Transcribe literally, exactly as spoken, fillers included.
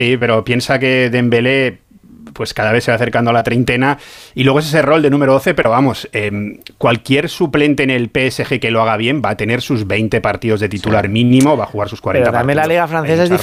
Sí, pero piensa que Dembélé pues cada vez se va acercando a la treintena y luego es ese rol de número doce, pero vamos, eh, cualquier suplente en el P S G que lo haga bien va a tener sus veinte partidos de titular sí. mínimo, va a jugar sus cuarenta pero también partidos. La Liga Francesa es